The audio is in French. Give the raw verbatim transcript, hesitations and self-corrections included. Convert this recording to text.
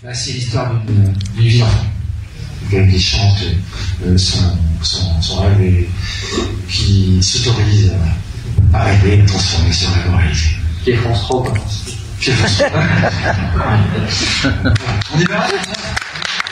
Là, c'est l'histoire d'une vie d'enfant. Quelqu'un qui chante euh, son, son, son rêve et qui s'autorise à rêver et transformer ce rêve en réalité. Pierre France Rock. Pierre France Rock. On y va?